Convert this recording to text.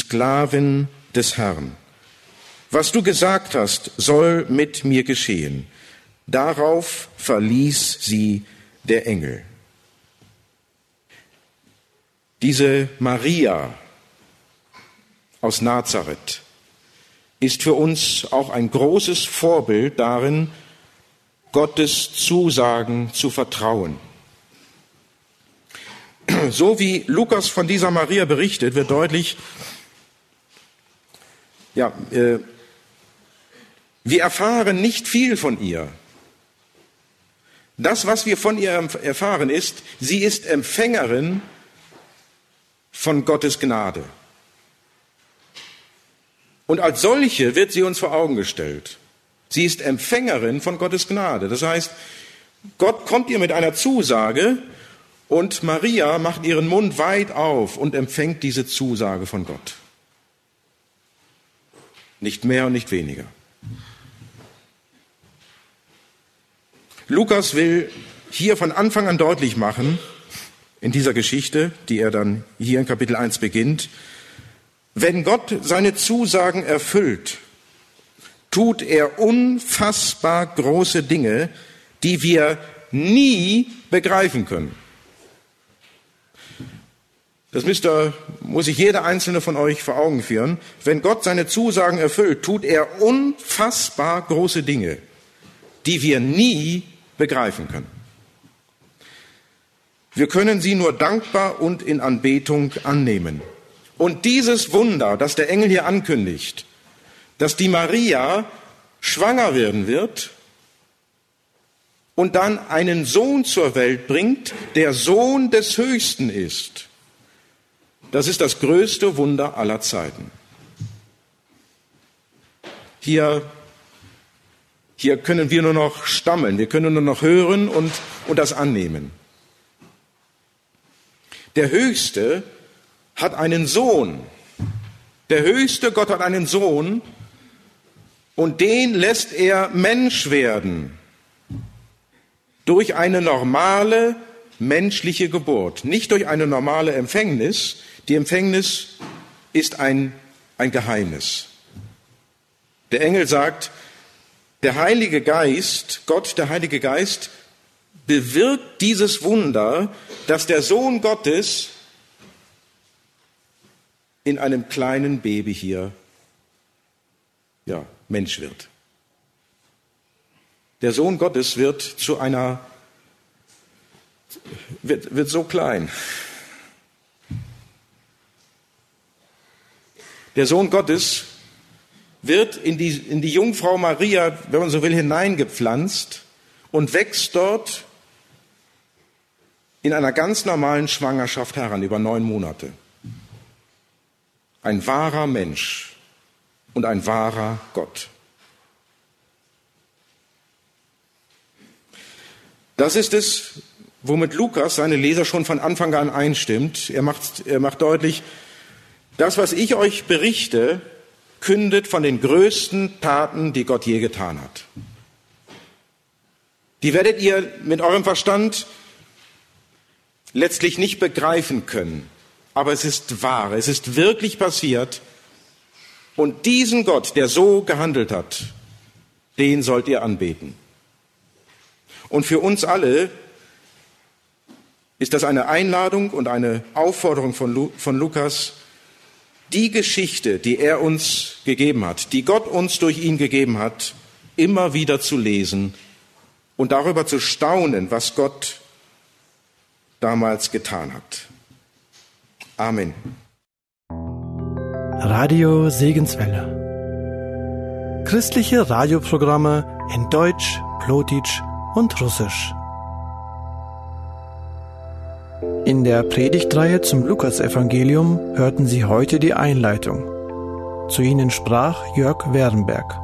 Sklavin des Herrn. Was du gesagt hast, soll mit mir geschehen. Darauf verließ sie der Engel. Diese Maria aus Nazareth ist für uns auch ein großes Vorbild darin, Gottes Zusagen zu vertrauen. So wie Lukas von dieser Maria berichtet, wird deutlich, wir erfahren nicht viel von ihr. Das, was wir von ihr erfahren, ist, sie ist Empfängerin von Gottes Gnade. Und als solche wird sie uns vor Augen gestellt. Sie ist Empfängerin von Gottes Gnade. Das heißt, Gott kommt ihr mit einer Zusage und Maria macht ihren Mund weit auf und empfängt diese Zusage von Gott. Nicht mehr und nicht weniger. Lukas will hier von Anfang an deutlich machen, in dieser Geschichte, die er dann hier in Kapitel 1 beginnt, wenn Gott seine Zusagen erfüllt, tut er unfassbar große Dinge, die wir nie begreifen können. Das muss sich jeder einzelne von euch vor Augen führen. Wenn Gott seine Zusagen erfüllt, tut er unfassbar große Dinge, die wir nie begreifen können. Wir können sie nur dankbar und in Anbetung annehmen. Und dieses Wunder, das der Engel hier ankündigt, dass die Maria schwanger werden wird und dann einen Sohn zur Welt bringt, der Sohn des Höchsten ist, das ist das größte Wunder aller Zeiten. Hier können wir nur noch stammeln, wir können nur noch hören und das annehmen. Der Höchste hat einen Sohn. Der höchste Gott hat einen Sohn und den lässt er Mensch werden. Durch eine normale menschliche Geburt, nicht durch eine normale Empfängnis. Die Empfängnis ist ein Geheimnis. Der Engel sagt, der Heilige Geist, Gott, der Heilige Geist, bewirkt dieses Wunder, dass der Sohn Gottes in einem kleinen Baby hier, Mensch wird. Der Sohn Gottes wird so klein. Der Sohn Gottes wird in die Jungfrau Maria, wenn man so will, hineingepflanzt und wächst dort in einer ganz normalen Schwangerschaft heran, über 9 Monate. Ein wahrer Mensch und ein wahrer Gott. Das ist es, womit Lukas seine Leser schon von Anfang an einstimmt. Er macht deutlich, das, was ich euch berichte, kündet von den größten Taten, die Gott je getan hat. Die werdet ihr mit eurem Verstand letztlich nicht begreifen können. Aber es ist wahr, es ist wirklich passiert. Und diesen Gott, der so gehandelt hat, den sollt ihr anbeten. Und für uns alle ist das eine Einladung und eine Aufforderung von Lukas, die Geschichte, die er uns gegeben hat, die Gott uns durch ihn gegeben hat, immer wieder zu lesen und darüber zu staunen, was Gott damals getan hat. Amen. Radio Segenswelle. Christliche Radioprogramme in Deutsch, Plotitsch und Russisch. In der Predigtreihe zum Lukasevangelium hörten Sie heute die Einleitung. Zu Ihnen sprach Jörg Werenberg.